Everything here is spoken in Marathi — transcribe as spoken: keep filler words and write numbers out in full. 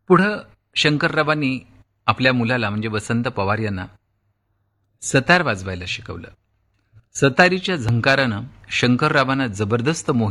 पुढं शंकररावांनी आपल्या मुलाला म्हणजे वसंत पवार यांना सतार वाजवायला शिकवलं. सतारीच्या झंकारानं शंकररावांना जबरदस्त मोहिनी